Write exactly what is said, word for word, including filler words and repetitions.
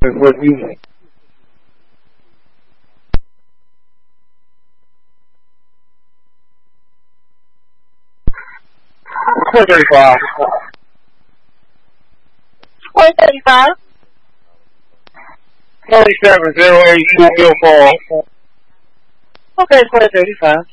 What do you think? four thirty-five. four thirty-five. Forty-seven zero eight Union Falls. Okay, four thirty-five.